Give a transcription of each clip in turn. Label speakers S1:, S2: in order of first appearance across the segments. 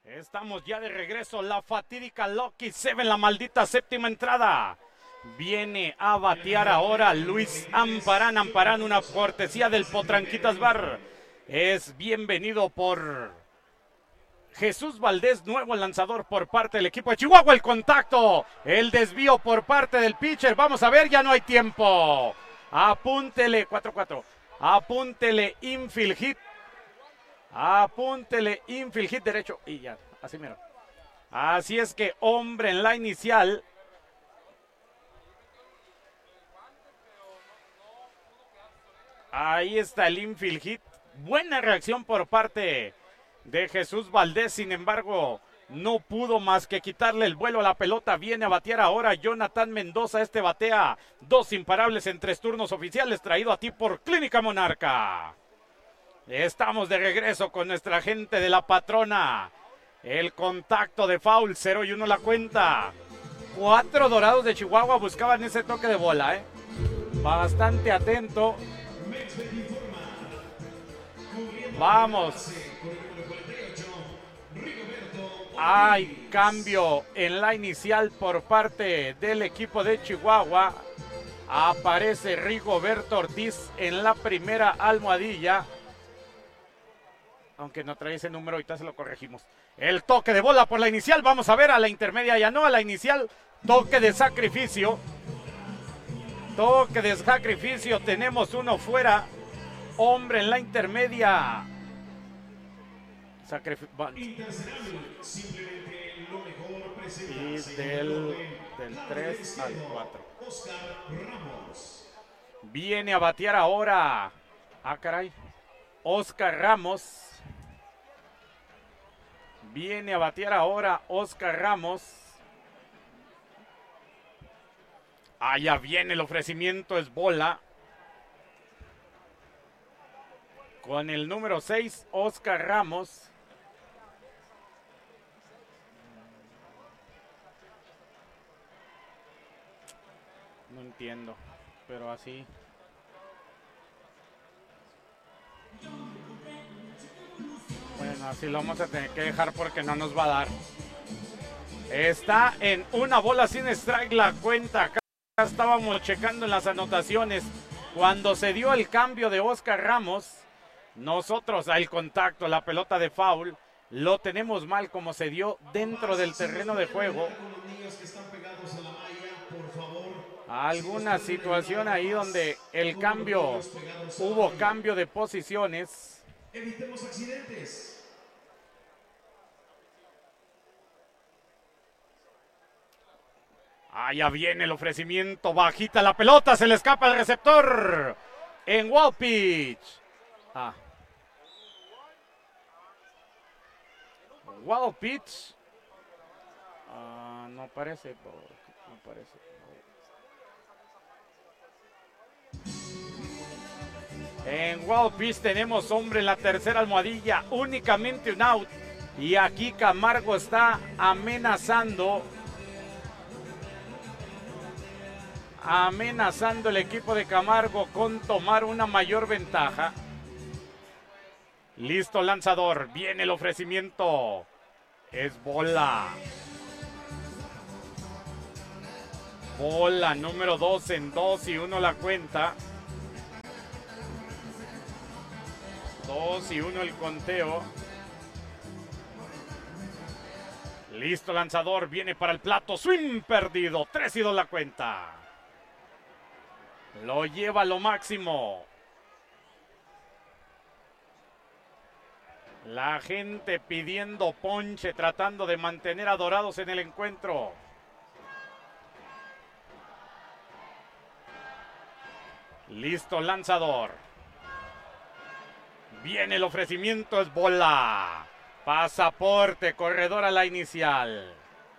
S1: Estamos ya de regreso, la fatídica Lucky Seven, la maldita séptima entrada. Viene a batear ahora Luis Amparán. Amparán, una cortesía del Potranquitas Bar. Es bienvenido por Jesús Valdés, nuevo lanzador por parte del equipo de Chihuahua. El contacto, el desvío por parte del pitcher. Vamos a ver, ya no hay tiempo. Apúntele, 4-4. Apúntele infield hit. Apúntele infield hit derecho. Y ya, así mira. Así es que hombre en la inicial. Ahí está el infield hit. Buena reacción por parte de Jesús Valdés. Sin embargo, no pudo más que quitarle el vuelo a la pelota. Viene a batear ahora Jonathan Mendoza. Este batea 2 imparables en 3 turnos oficiales. Traído a ti por Clínica Monarca. Estamos de regreso con nuestra gente de la patrona. El contacto de foul, 0-1 la cuenta. 4 Dorados de Chihuahua buscaban ese toque de bola, Bastante atento. Vamos. Hay cambio en la inicial por parte del equipo de Chihuahua. Aparece Rigoberto Ortiz en la primera almohadilla. Aunque no trae ese número, ahorita se lo corregimos. El toque de bola por la inicial. Vamos a ver, a la intermedia ya no, a la inicial. Toque de sacrificio. Toque de sacrificio. Tenemos uno fuera. Hombre en la intermedia. Y del 3 al 4. Viene a batear ahora. Ah, caray. Oscar Ramos. Viene a batear ahora Oscar Ramos. Allá viene el ofrecimiento, es bola. Con el número 6, Oscar Ramos. No entiendo, pero así. Bueno, así lo vamos a tener que dejar porque no nos va a dar. Está en una bola sin strike la cuenta. Acá estábamos checando en las anotaciones. Cuando se dio el cambio de Oscar Ramos, nosotros al contacto, la pelota de foul, lo tenemos mal como se dio dentro del terreno de juego. Alguna situación ahí donde el cambio, hubo cambio de posiciones. Evitemos accidentes. Ya viene el ofrecimiento, bajita la pelota, se le escapa el receptor. En wild pitch. Wild pitch. No parece, no parece. En wild pitch tenemos hombre en la tercera almohadilla, únicamente un out. Y aquí Camargo está amenazando el equipo de Camargo con tomar una mayor ventaja. Listo lanzador, viene el ofrecimiento. Es bola. Bola número 2 en 2-1 la cuenta. 2-1 el conteo. Listo lanzador, viene para el plato, swing perdido, 3-2 la cuenta. Lo lleva a lo máximo. La gente pidiendo ponche, tratando de mantener a Dorados en el encuentro. Listo lanzador. Viene el ofrecimiento, es bola. Pasaporte, corredor a la inicial.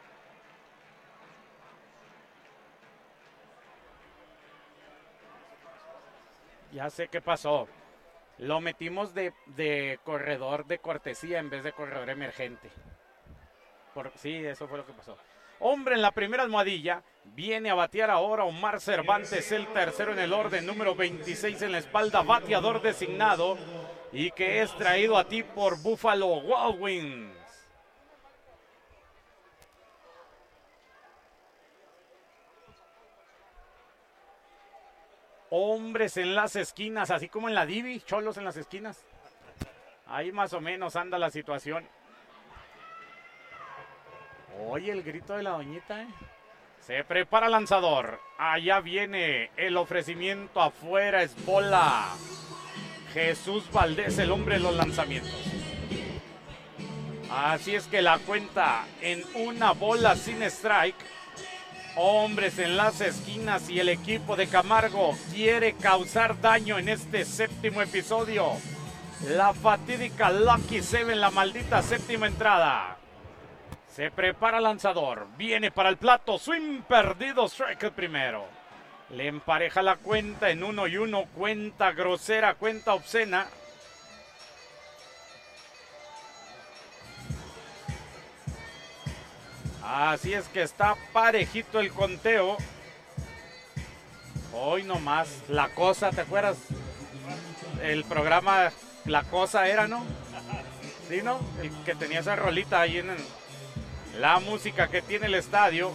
S1: Ya sé qué pasó. Lo metimos de corredor de cortesía en vez de corredor emergente. Sí, eso fue lo que pasó. Hombre en la primera almohadilla. Viene a batear ahora Omar Cervantes, el tercero en el orden, número 26 en la espalda, bateador designado. Y que es traído a ti por Buffalo Wild Wings. Hombres en las esquinas, así como en la Divi, cholos en las esquinas. Ahí más o menos anda la situación. Oye, el grito de la doñita, ¿eh? Se prepara el lanzador. Allá viene el ofrecimiento afuera, es bola. Jesús Valdés, el hombre de los lanzamientos. Así es que la cuenta en una bola sin strike. Hombres en las esquinas y el equipo de Camargo quiere causar daño en este séptimo episodio. La fatídica Lucky Seven, la maldita séptima entrada. Se prepara el lanzador, viene para el plato, swing perdido, strike el primero. Le empareja la cuenta en 1-1, cuenta grosera, cuenta obscena. Así es que está parejito el conteo. Hoy nomás, La Cosa, ¿te acuerdas? El programa La Cosa era, ¿no? ¿Sí, no? El que tenía esa rolita ahí en la música que tiene el estadio.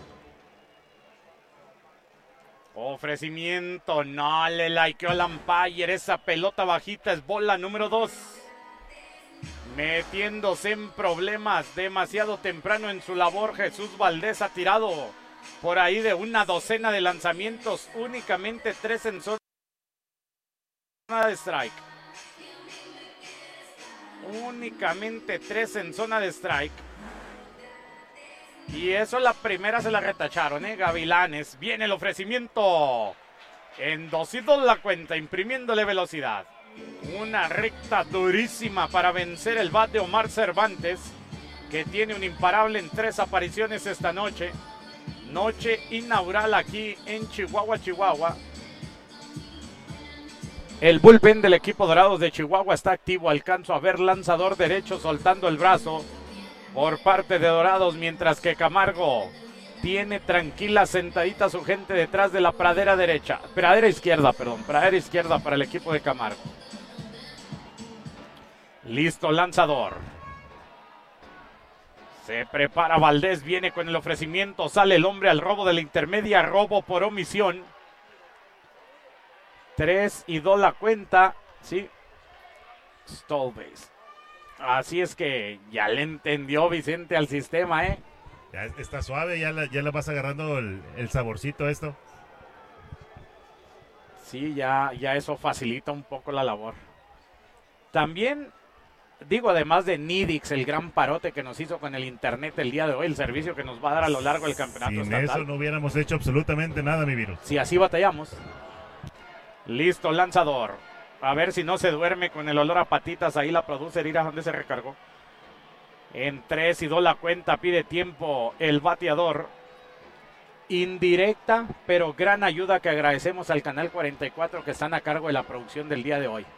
S1: Ofrecimiento, no le likeó al umpire. Esa pelota bajita es bola número 2. Metiéndose en problemas demasiado temprano en su labor, Jesús Valdés ha tirado por ahí de una docena de lanzamientos, únicamente 3 en zona de strike. Únicamente 3 en zona de strike. Y eso la primera se la retacharon, Gavilanes. Viene el ofrecimiento. En 2-2 la cuenta, imprimiéndole velocidad. Una recta durísima para vencer el bat de Omar Cervantes, que tiene un imparable en 3 apariciones esta noche. Noche inaugural aquí en Chihuahua, Chihuahua. El bullpen del equipo Dorados de Chihuahua está activo. Alcanzo a ver lanzador derecho soltando el brazo por parte de Dorados, mientras que Camargo tiene tranquila sentadita su gente detrás de la pradera derecha. Pradera izquierda para el equipo de Camargo. Listo, lanzador. Se prepara Valdés, viene con el ofrecimiento, sale el hombre al robo de la intermedia, robo por omisión. 3-2 la cuenta, sí. Stole base. Así es que ya le entendió Vicente al sistema,
S2: Ya está suave, ya le vas agarrando el saborcito a esto.
S1: Sí, ya eso facilita un poco la labor. También, digo, además de Nidix, el gran parote que nos hizo con el internet el día de hoy, el servicio que nos va a dar a lo largo del campeonato estatal.
S2: Sin eso no hubiéramos hecho absolutamente nada, mi virus.
S1: Si así batallamos. Listo, lanzador. A ver si no se duerme con el olor a patitas. Ahí la producer, irá donde se recargó. En 3-2 la cuenta, pide tiempo el bateador. Indirecta, pero gran ayuda que agradecemos al Canal 44 que están a cargo de la producción del día de hoy.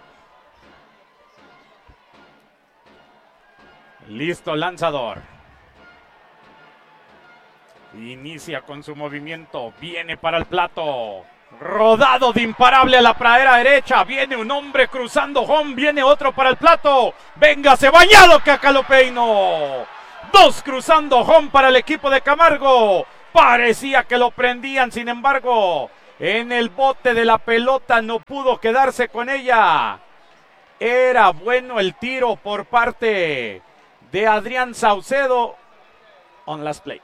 S1: Listo, lanzador. Inicia con su movimiento, viene para el plato. Rodado de imparable a la pradera derecha. Viene un hombre cruzando home. Viene otro para el plato. Véngase bañado, Cacalopeino. 2 cruzando home para el equipo de Camargo. Parecía que lo prendían, sin embargo, en el bote de la pelota no pudo quedarse con ella. Era bueno el tiro por parte de Adrián Saucedo. On last play.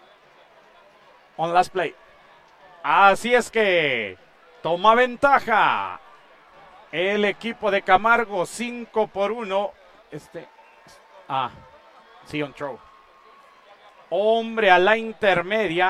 S1: Así es que toma ventaja el equipo de Camargo, 5-1. Sí, on throw. Hombre a la intermedia.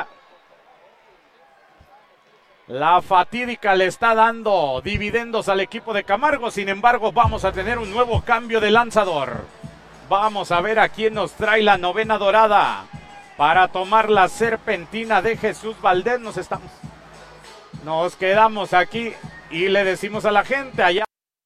S1: La fatídica le está dando dividendos al equipo de Camargo. Sin embargo, vamos a tener un nuevo cambio de lanzador. Vamos a ver a quién nos trae la novena dorada para tomar la serpentina de Jesús Valdés. Nos quedamos aquí y le decimos a la gente allá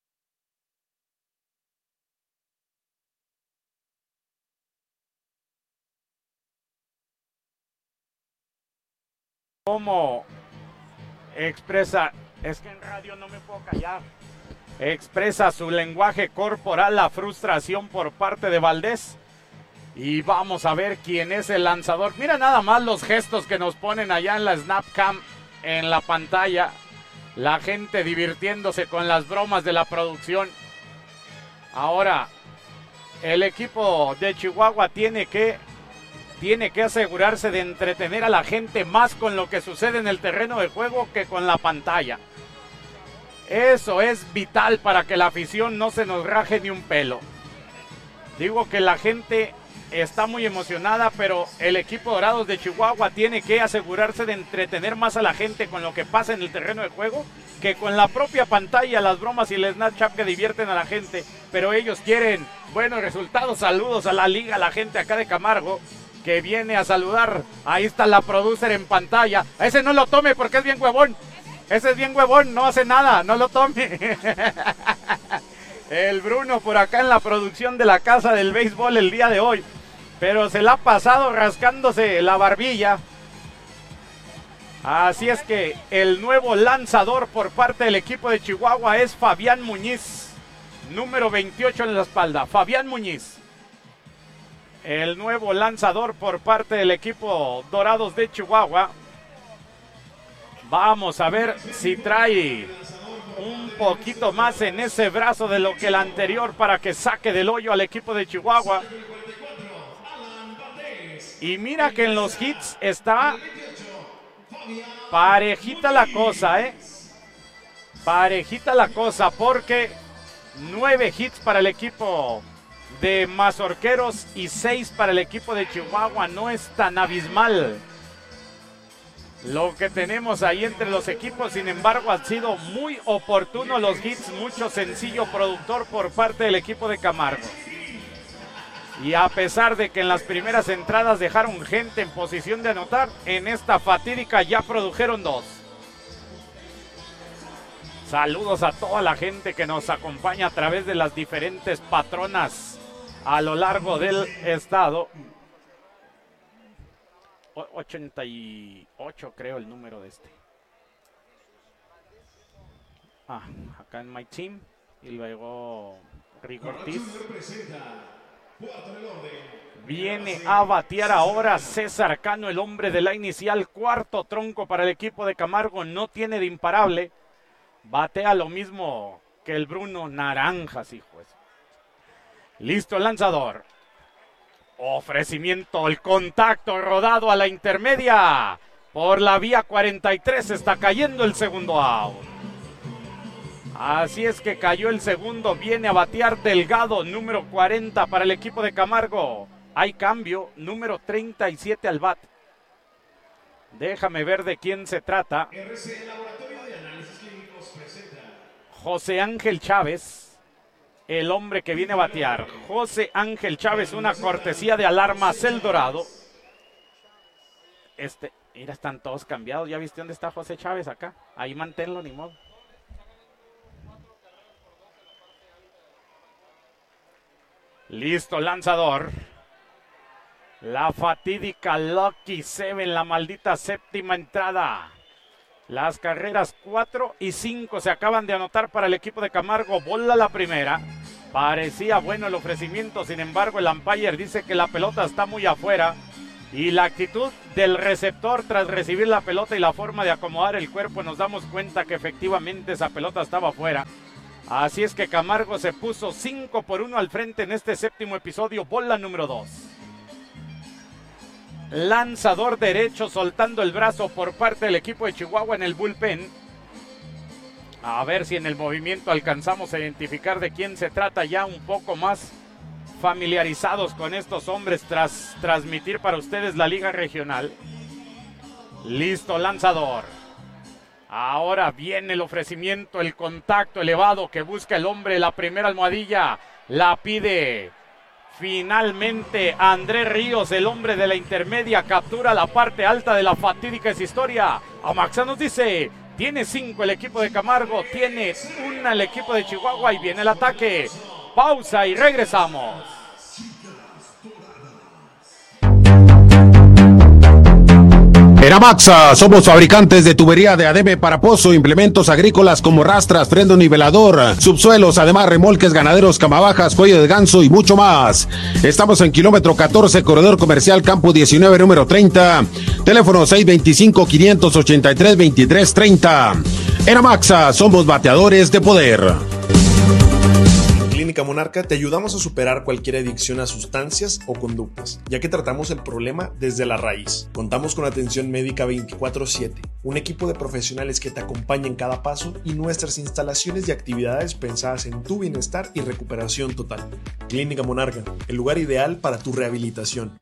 S1: cómo expresa, es que en radio no me puedo callar, expresa su lenguaje corporal la frustración por parte de Valdés. Y vamos a ver quién es el lanzador. Mira nada más los gestos que nos ponen allá en la Snapcam en la pantalla. La gente divirtiéndose con las bromas de la producción. Ahora, el equipo de Chihuahua tiene que asegurarse de entretener a la gente más con lo que sucede en el terreno de juego que con la pantalla. Eso es vital para que la afición no se nos raje ni un pelo. Digo que la gente está muy emocionada, pero el equipo Dorados de Chihuahua tiene que asegurarse de entretener más a la gente con lo que pasa en el terreno de juego que con la propia pantalla, las bromas y el Snapchat que divierten a la gente. Pero ellos quieren buenos resultados. Saludos a la liga, a la gente acá de Camargo que viene a saludar. Ahí está la producer en pantalla. Ese no lo tome porque es bien huevón. Ese es bien huevón, no hace nada, no lo tome. El Bruno por acá en la producción de la Casa del Béisbol el día de hoy. Pero se la ha pasado rascándose la barbilla. Así es que el nuevo lanzador por parte del equipo de Chihuahua es Fabián Muñiz. Número 28 en la espalda, Fabián Muñiz. El nuevo lanzador por parte del equipo Dorados de Chihuahua. Vamos a ver si trae un poquito más en ese brazo de lo que el anterior para que saque del hoyo al equipo de Chihuahua. Y mira que en los hits está parejita la cosa, parejita la cosa, porque 9 hits para el equipo de Mazorqueros y 6 para el equipo de Chihuahua. No es tan abismal lo que tenemos ahí entre los equipos. Sin embargo, han sido muy oportunos los hits, mucho sencillo productor por parte del equipo de Camargo. Y a pesar de que en las primeras entradas dejaron gente en posición de anotar, en esta fatídica ya produjeron 2. Saludos a toda la gente que nos acompaña a través de las diferentes patronas a lo largo del estado. 88 creo el número de este. Acá en My Team. Y luego Rico Ortiz. Viene a batear ahora César Cano, el hombre de la inicial. Cuarto tronco para el equipo de Camargo. No tiene de imparable. Batea lo mismo que el Bruno Naranjas, hijo. Listo el lanzador. Ofrecimiento, el contacto rodado a la intermedia. Por la vía 43 está cayendo el segundo out. Así es que cayó el segundo. Viene a batear Delgado, número 40 para el equipo de Camargo. Hay cambio, número 37 al bat. Déjame ver de quién se trata. José Ángel Chávez, el hombre que viene a batear. José Ángel Chávez, una cortesía de Alarmas El Dorado. Mira, están todos cambiados. ¿Ya viste dónde está José Chávez acá? Ahí manténlo, ni modo. Listo, lanzador. La fatídica Lucky Seven, la maldita séptima entrada. Las carreras 4 y 5 se acaban de anotar para el equipo de Camargo. Bola la primera. Parecía bueno el ofrecimiento, sin embargo el umpire dice que la pelota está muy afuera. Y la actitud del receptor tras recibir la pelota y la forma de acomodar el cuerpo, nos damos cuenta que efectivamente esa pelota estaba afuera. Así es que Camargo se puso 5-1 al frente en este séptimo episodio. Bola número 2. Lanzador derecho soltando el brazo por parte del equipo de Chihuahua en el bullpen. A ver si en el movimiento alcanzamos a identificar de quién se trata, ya un poco más familiarizados con estos hombres tras transmitir para ustedes la liga regional. Listo, lanzador. Ahora viene el ofrecimiento, el contacto elevado que busca el hombre. La primera almohadilla la pide finalmente Andrés Ríos, el hombre de la intermedia. Captura la parte alta de la fatídica esa historia. Amaxa nos dice, tiene 5 el equipo de Camargo, tiene 1 el equipo de Chihuahua y viene el ataque. Pausa y regresamos.
S3: En Amaxa somos fabricantes de tubería de ADM para pozo, implementos agrícolas como rastras, freno nivelador, subsuelos, además remolques ganaderos, camabajas, cuello de ganso y mucho más. Estamos en kilómetro 14, corredor comercial Campo 19, número 30. Teléfono 625-583-2330. En Amaxa somos bateadores de poder.
S4: Clínica Monarca te ayudamos a superar cualquier adicción a sustancias o conductas, ya que tratamos el problema desde la raíz. Contamos con atención médica 24/7, un equipo de profesionales que te acompaña en cada paso y nuestras instalaciones y actividades pensadas en tu bienestar y recuperación total. Clínica Monarca, el lugar ideal para tu rehabilitación.